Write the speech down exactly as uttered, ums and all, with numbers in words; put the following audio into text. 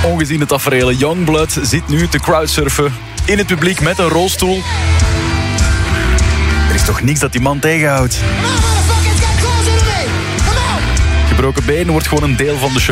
ongeziene tafereelen. Youngblood zit nu te crowdsurfen in het publiek met een rolstoel. Er is toch niks dat die man tegenhoudt. Gebroken been wordt gewoon een deel van de show.